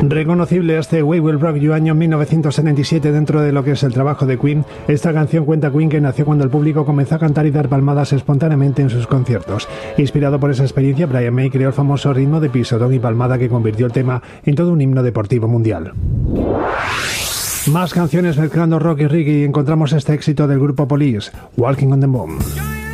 Reconocible este We Will Rock You año 1977 dentro de lo que es el trabajo de Queen. Esta canción cuenta Queen que nació cuando el público comenzó a cantar y dar palmadas espontáneamente en sus conciertos. Inspirado por esa experiencia, Brian May creó el famoso ritmo de pisotón y palmada que convirtió el tema en todo un himno deportivo mundial. Más canciones mezclando rock y reggae y encontramos este éxito del grupo Police, Walking on the Moon.